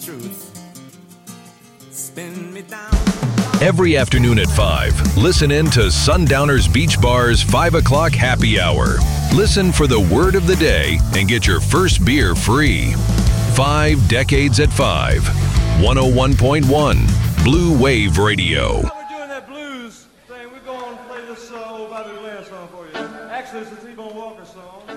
truth. Spin me down. Every afternoon at 5, listen in to Sundowners Beach Bar's 5 o'clock happy hour. Listen for the word of the day and get your first beer free. 5 decades at 5. 101.1 Blue Wave Radio. While we're doing that blues thing, we're going to play this old Bobby Glenn song for you. Actually, it's a T-Bone Walker song.